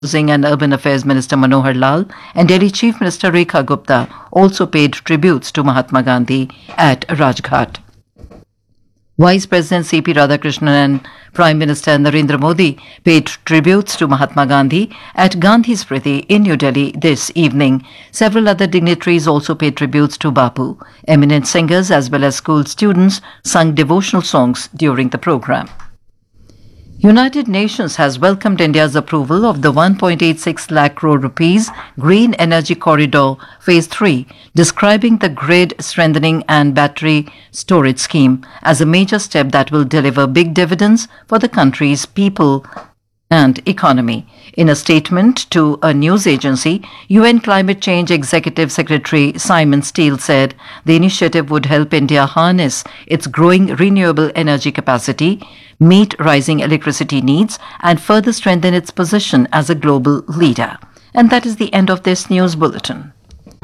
Housing and Urban Affairs Minister Manohar Lal and Delhi Chief Minister Rekha Gupta also paid tributes to Mahatma Gandhi at Rajghat. Vice President C.P. Radhakrishnan and Prime Minister Narendra Modi paid tributes to Mahatma Gandhi at Gandhi Smriti in New Delhi this evening. Several other dignitaries also paid tributes to Bapu. Eminent singers as well as school students sung devotional songs during the program. United Nations has welcomed India's approval of the 1.86 lakh crore rupees Green Energy Corridor Phase 3, describing the grid strengthening and battery storage scheme as a major step that will deliver big dividends for the country's people and economy. In a statement to a news agency, UN Climate Change Executive Secretary Simon Steele said the initiative would help India harness its growing renewable energy capacity, meet rising electricity needs, and further strengthen its position as a global leader. And that is the end of this news bulletin.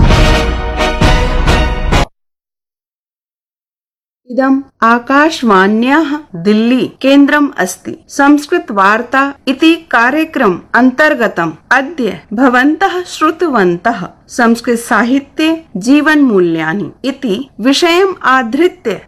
इदम् आकाशवाण्याः दिल्ली केन्द्रम् अस्ति। संस्कृत वार्ता इति कार्यक्रम अंतर्गतम् अद्य भवन्तः श्रुतवन्तः संस्कृत साहित्ये जीवन मूल्यानि इति विषयम् आधृत्य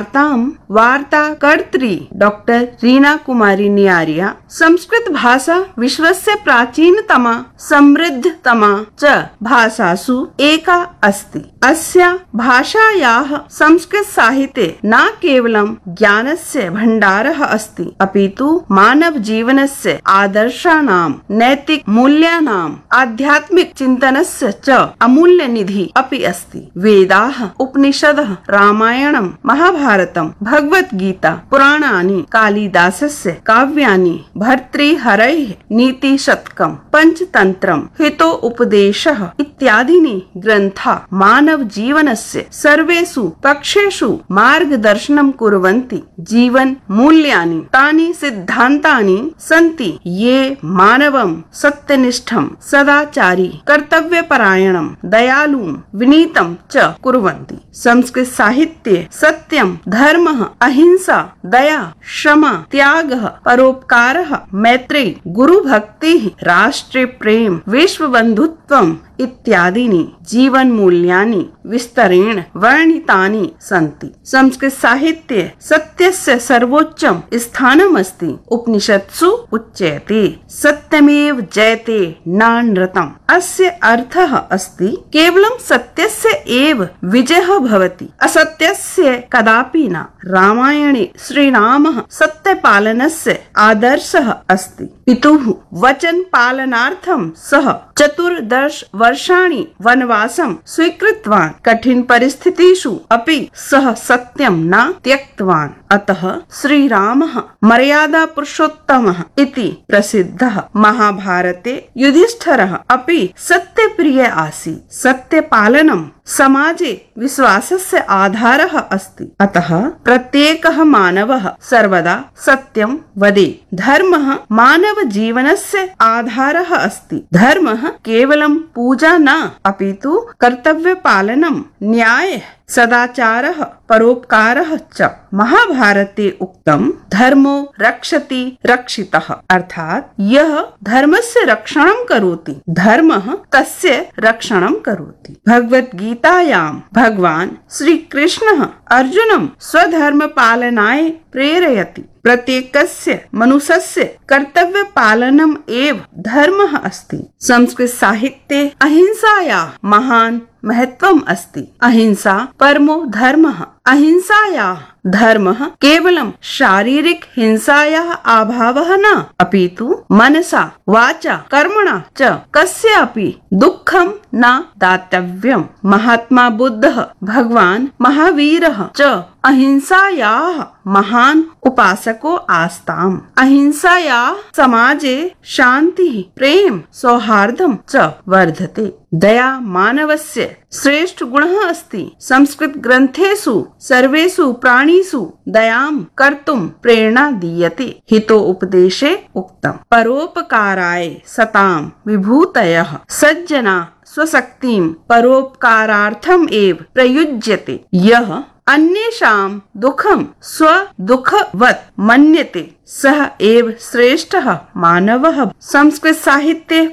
वार्ताकर्त्री डॉक्टर रीना कुमारी नियारिया। संस्कृत भाषा विश्वस्य प्राचीनतमा समृद्धतमा च भाषासु एका अस्ति। अस्या भाषायाः संस्कृत साहित्ये न केवलं ज्ञानस्य भण्डारः अस्ति, अपितु मानव जीवनस्य आदर्शानां, नैतिक मूल्यानां, आध्यात्मिक चिन्तनस्य च अमूल्य निधि अपि अस्ति। वेदाः, उपनिषदः, रामायणं, महाभारतं, भगवद्गीता, पुराणानि, कालिदासस्य काव्यानि, भर्तृहरेः नीतिशतकं, पंचतन्त्रं, हितोपदेशः इत्यादीनि ग्रन्था मानव जीवनस्य सर्वेषु पक्षेषु मार्गदर्शनं कुर्वन्ति। जीवन मूल्यानि तानि सिद्धान्तानि सन्ति ये मानवं सत्यनिष्ठं, सदाचारी, कर्तव्यपरायणं, दयालुं, विनीतं च कुर्वन्ति। संस्कृत साहित्ये सत्यं, धर्मः, अहिंसा, दया, क्षमा, त्यागः, परोपकारः, मैत्री, गुरुभक्तिः, राष्ट्रप्रेम, विश्वबन्धुत्वम् इत्यादीनि जीवन मूल्यानि विस्तरेण वर्णितानि सन्ति। संस्कृत साहित्ये सत्यस्य सर्वोच्चं स्थानम् अस्ति। उपनिषत्सु उच्यते सत्यमेव जयते नानृतम्। अस्य अर्थः अस्ति केवलं सत्यस्य एव विजयः भवति, असत्यस्य कदापि न। रामायणे श्रीरामः सत्यपालनस्य आदर्शः अस्ति। पितुः वचन पालनार्थं सः 14 वर्षाणि वनवासं स्वीकृतवान्। कठिन परिस्थितिषु अपि सः सत्यं न त्यक्तवान्। अतः श्रीरामः मर्यादा पुरुषोत्तमः इति प्रसिद्धः। महाभारते युधिष्ठिरः अपि सत्यप्रिय आसीत्। सत्यपालनं समाजे विश्वासस्य आधारः अस्ति। अतः प्रत्येकः मानवः सर्वदा सत्यं वदेत्। धर्मः मानव जीवनस्य आधारः अस्ति। धर्मः केवलं पूजा न, अपितु कर्तव्यपालनं, न्यायः, सदाचारः, परोपकारः च। महाभारते उक्तं धर्मो रक्षति रक्षितः, अर्थात यः धर्मस्य रक्षणं करोति, धर्मः तस्य रक्षणं करोति। भगवद्गीतायां भगवान् श्री कृष्णः अर्जुनं स्वधर्म पालनाय प्रेरयति। प्रत्येकस्य मनुष्यस्य कर्तव्य पालनम् एव धर्मः अस्ति। संस्कृत साहित्ये अहिंसायाः महान् महत्वम् अस्ति। अहिंसा परमो धर्मः। अहिंसायाः धर्मः केवलं शारीरिक हिंसायाः अभावः न, अपितु मनसा वाचा कर्मणा च कस्यापि दुःखं न दातव्यम्। महात्मा बुद्धः, भगवान् महावीरः च अहिंसायाः महान् उपासको आस्ताम्। अहिंसायाः समाजे शान्तिः, प्रेम, सौहार्दं च वर्धते। दया मानवस्य श्रेष्ठ गुणः अस्ति। संस्कृत ग्रन्थेषु सर्वेषु प्राणिषु दयां कर्तुं प्रेरणा दीयते। हितो उपदेशे उक्तम् परोपकाराय सतां विभूतयः सज्जना स्वशक्तिं परोपकारार्थम एव प्रयुज्यते। यः अन्येषां दुःखं स्वदुःखवत् मन्यते सः एव श्रेष्ठः मानवः। संस्कृत साहित्ये